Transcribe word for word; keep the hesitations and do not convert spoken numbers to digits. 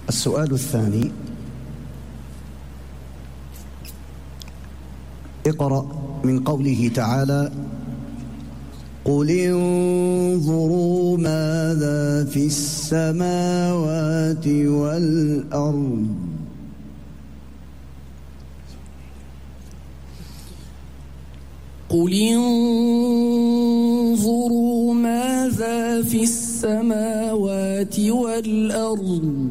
السؤال الثاني: اقرأ من قوله تعالى: قل انظروا ماذا في السماوات والأرض. قل انظروا ماذا في السماوات والأرض